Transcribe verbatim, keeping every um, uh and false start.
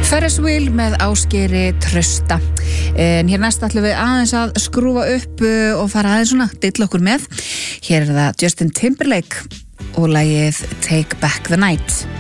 Ferris Wheel með Ásgeiri Trausta. En hér næst ætlum við aðeins að skrúfa upp og fara aðeins svona, dilla okkur með. Hér er það Justin Timberlake og lagið Take Back the Night.